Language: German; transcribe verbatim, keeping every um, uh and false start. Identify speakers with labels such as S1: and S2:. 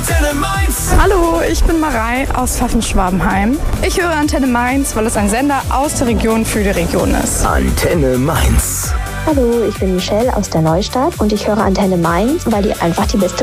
S1: Antenne Mainz.
S2: Hallo, ich bin Marei aus Pfaffenschwabenheim. Ich höre Antenne Mainz, weil es ein Sender aus der Region für die Region ist.
S1: Antenne Mainz.
S3: Hallo, ich bin Michelle aus der Neustadt und ich höre Antenne Mainz, weil die einfach die beste